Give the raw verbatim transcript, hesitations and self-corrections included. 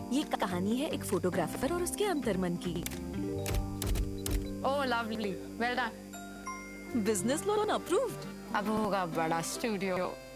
ये कहानी है एक फोटोग्राफर और उसके अंतर्मन की। ओह lovely, well done. Business loan approved. अब होगा बड़ा स्टूडियो।